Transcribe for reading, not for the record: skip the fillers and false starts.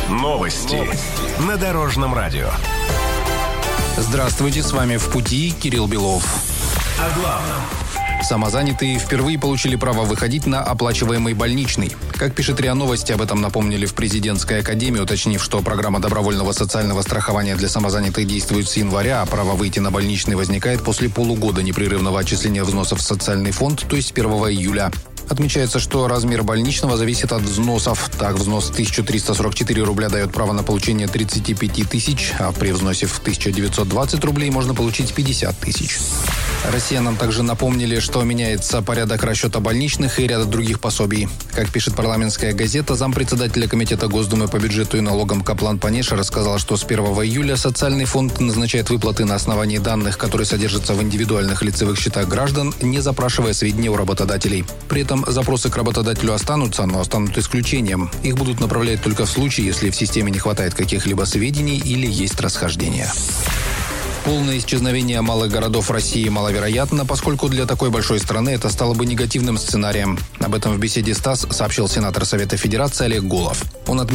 Новости на Дорожном радио. Здравствуйте, с вами «В пути» Кирилл Белов. О главном. Самозанятые впервые получили право выходить на оплачиваемый больничный. Как пишет РИА Новости, об этом напомнили в президентской академии, уточнив, что программа добровольного социального страхования для самозанятых действует с января, а право выйти на больничный возникает после полугода непрерывного отчисления взносов в социальный фонд, то есть 1 июля. Отмечается, что размер больничного зависит от взносов. Так, взнос 1344 рубля дает право на получение 35 тысяч, а при взносе в 1920 рублей можно получить 50 тысяч. Россиянам также напомнили, что меняется порядок расчета больничных и ряда других пособий. Как пишет парламентская газета, зампредседателя Комитета Госдумы по бюджету и налогам Каплан Панеша рассказал, что с 1 июля социальный фонд назначает выплаты на основании данных, которые содержатся в индивидуальных лицевых счетах граждан, не запрашивая сведения у работодателей. При этом запросы к работодателю останутся, но станут исключением. Их будут направлять только в случае, если в системе не хватает каких-либо сведений или есть расхождения. Полное исчезновение малых городов России маловероятно, поскольку для такой большой страны это стало бы негативным сценарием. Об этом в беседе с ТАСС сообщил сенатор Совета Федерации Олег Голов. Он